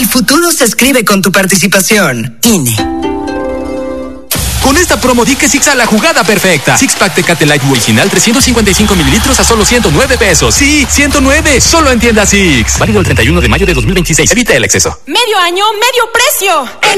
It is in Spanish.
futuro se escribe con tu participación. INE. Con esta promo di que Six a la jugada perfecta. Six Pack Tecate Light original 355 mililitros a solo 109 pesos. Sí, 109. Solo en tienda Six. Válido el 31 de mayo de 2026. Evita el exceso. Medio año, medio precio. En